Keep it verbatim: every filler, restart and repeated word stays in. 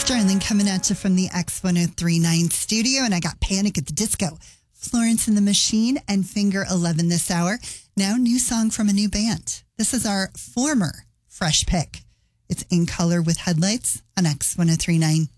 Starling coming at you from the X one oh three point nine studio, and I got Panic at the Disco, Florence and the Machine, and Finger eleven this hour. Now, new song from a new band. This is our former fresh pick. It's In Color with Headlights on X one oh three point nine.